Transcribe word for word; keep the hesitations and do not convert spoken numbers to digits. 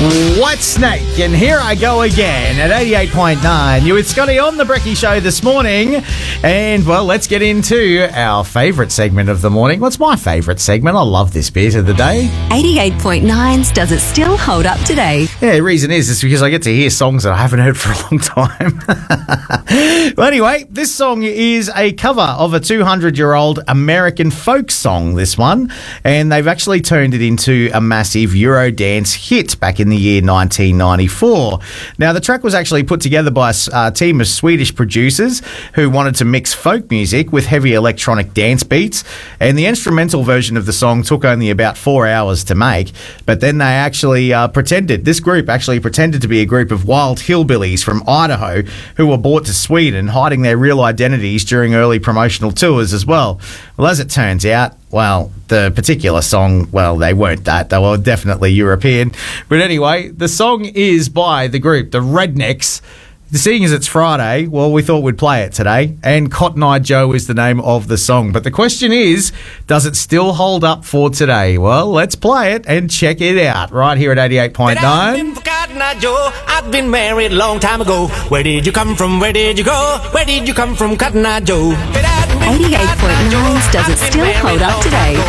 Whitesnake, and here I go again at eighty-eight point nine. You with Scotty on the Brekkie Show this morning. And, well, let's get into our favourite segment of the morning. What's my favourite segment? I love this bit of the day. eighty-eight point nine's Does It Still Hold Up Today? Yeah, the reason is, is because I get to hear songs that I haven't heard for a long time. Well, anyway, this song is a cover of a two hundred year old American folk song, this one. And they've actually turned it into a massive Eurodance hit back in the year nineteen ninety-four. Now, the track was actually put together by a uh, team of Swedish producers who wanted to mix folk music with heavy electronic dance beats, and the instrumental version of the song took only about four hours to make, but then they actually uh, pretended, this group actually pretended to be a group of wild hillbillies from Idaho who were brought to Sweden, hiding their real identities during early promotional tours as well. Well, as it turns out, well, the particular song, well, they weren't that. They were definitely European. But anyway, the song is by the group, the Rednecks. Seeing as it's Friday, well, we thought we'd play it today. And Cotton Eye Joe is the name of the song. But the question is, does it still hold up for today? Well, let's play it and check it out right here at eighty-eight point nine. I've been for Cotton Eye Joe. I've been married a long time ago. Where did you come from? Where did you go? Where did you come from, Cotton Eye Joe? eighty-eight point nine's Does It Still Hold Up Today?